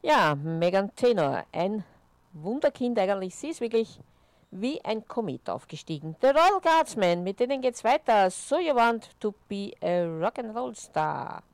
Ja, Megan Trainor, ein Wunderkind eigentlich. Sie ist wirklich wie ein Komet aufgestiegen. The Royal Guardsmen, mit denen geht's weiter. So You Want to Be a Rock'n'Roll Star.